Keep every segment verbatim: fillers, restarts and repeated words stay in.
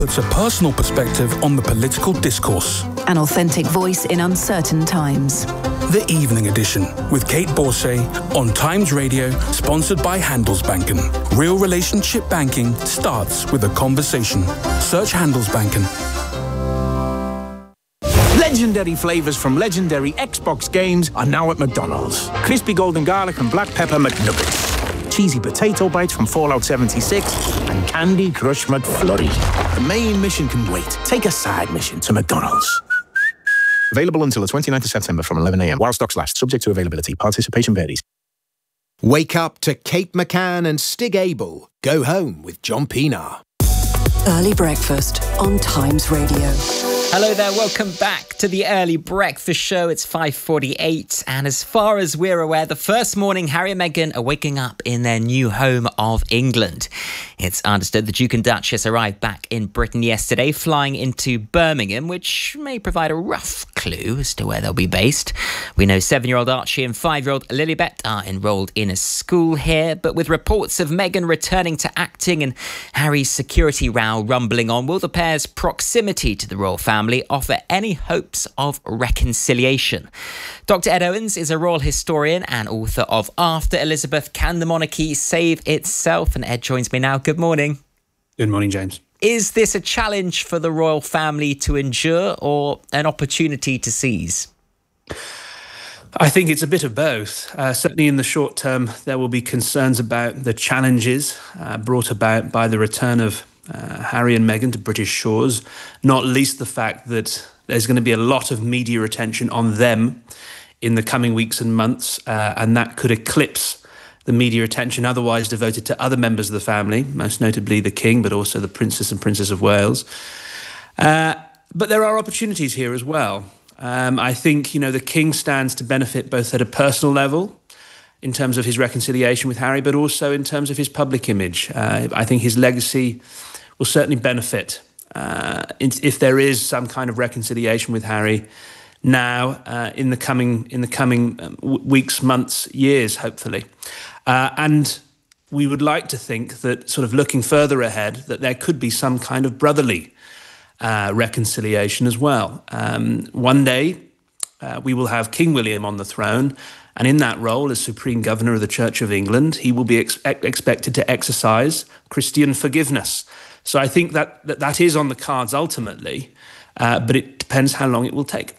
It's a personal perspective on the political discourse. An authentic voice in uncertain times. The Evening Edition with Kate Borsay on Times Radio, sponsored by Handelsbanken. Real relationship banking starts with a conversation. Search Handelsbanken. Legendary flavours from legendary Xbox games are now at McDonald's. Crispy golden garlic and black pepper McNuggets. Cheesy potato bites from Fallout seventy-six and Candy Crush McFlurry. The main mission can wait. Take a side mission to McDonald's. Available until the twenty-ninth of September from eleven a.m. while stocks last. Subject to availability. Participation varies. Wake up to Kate McCann and Stig Abel. Go home with John Pienaar. Early breakfast on Times Radio. Hello there, welcome back to the Early Breakfast Show. It's five forty-eight, and as far as we're aware, the first morning Harry and Meghan are waking up in their new home of England. It's understood the Duke and Duchess arrived back in Britain yesterday, flying into Birmingham, which may provide a rough clue as to where they'll be based. We know seven-year-old Archie and five-year-old Lilibet are enrolled in a school here, but with reports of Meghan returning to acting and Harry's security row rumbling on, will the pair's proximity to the royal family offer any hopes of reconciliation? Doctor Ed Owens is a royal historian and author of After Elizabeth, Can the Monarchy Save Itself? And Ed joins me now. Good morning. Good morning, James. Is this a challenge for the royal family to endure or an opportunity to seize? I think it's a bit of both. Uh, certainly in the short term, there will be concerns about the challenges uh, brought about by the return of Uh, Harry and Meghan to British shores, not least the fact that there's going to be a lot of media attention on them in the coming weeks and months, uh, and that could eclipse the media attention otherwise devoted to other members of the family, most notably the King, but also the Princess and Princess of Wales. Uh, but there are opportunities here as well. Um, I think, you know, the King stands to benefit both at a personal level, in terms of his reconciliation with Harry, but also in terms of his public image. Uh, I think his legacy will certainly benefit uh, if there is some kind of reconciliation with Harry now uh, in the coming in the coming weeks, months, years, hopefully. Uh, and we would like to think that, sort of looking further ahead, that there could be some kind of brotherly uh, reconciliation as well. Um, one day uh, we will have King William on the throne, and in that role as Supreme Governor of the Church of England, he will be ex- expected to exercise Christian forgiveness. So I think that that, that is on the cards ultimately, uh, but it depends how long it will take.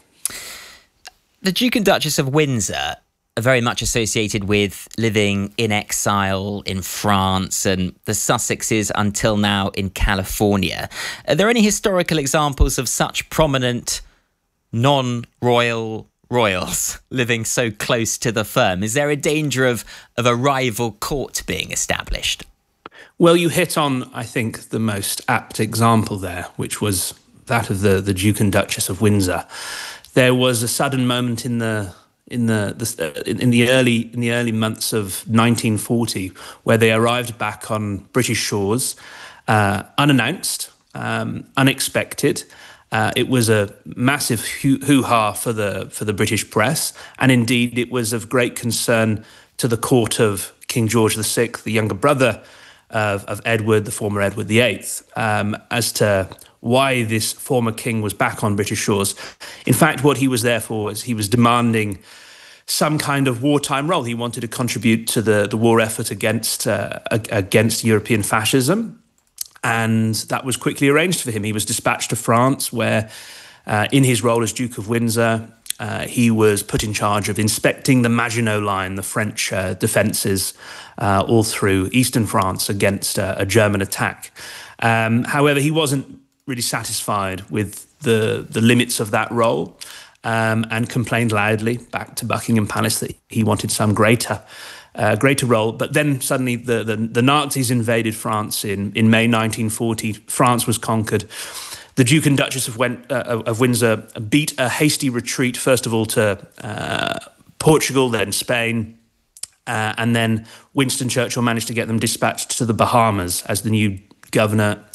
The Duke and Duchess of Windsor are very much associated with living in exile in France, and the Sussexes until now in California. Are there any historical examples of such prominent non-royal royals living so close to the firm? Is there a danger of, of a rival court being established? Well, you hit on, I think, the most apt example there, which was that of the, the Duke and Duchess of Windsor. There was a sudden moment in the in the, the in the early in the early months of nineteen forty where they arrived back on British shores, uh, unannounced, um, unexpected. Uh, it was a massive hoo-ha for the for the British press, and indeed it was of great concern to the court of King George the Sixth, the younger brother of, of Edward, the former Edward the Eighth, um, as to why this former king was back on British shores. In fact, what he was there for was he was demanding some kind of wartime role. He wanted to contribute to the, the war effort against uh, against European fascism. And that was quickly arranged for him. He was dispatched to France, where uh, in his role as Duke of Windsor, uh, he was put in charge of inspecting the Maginot Line, the French uh, defences uh, all through eastern France against uh, a German attack. Um, however, he wasn't really satisfied with the, the limits of that role um, and complained loudly back to Buckingham Palace that he wanted some greater Uh, greater role. But then suddenly the, the, the Nazis invaded France in, in May nineteen forty. France was conquered. The Duke and Duchess of, Wen, uh, of Windsor beat a hasty retreat, first of all to uh, Portugal, then Spain, uh, and then Winston Churchill managed to get them dispatched to the Bahamas as the new governor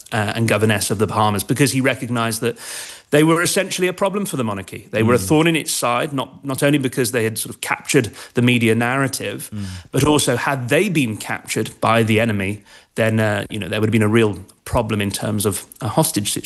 uh, and governess of the Bahamas, because he recognised that they were essentially a problem for the monarchy. They mm. were a thorn in its side, not not only because they had sort of captured the media narrative, mm. but also had they been captured by the enemy, then uh, you know there would have been a real problem in terms of a hostage situation.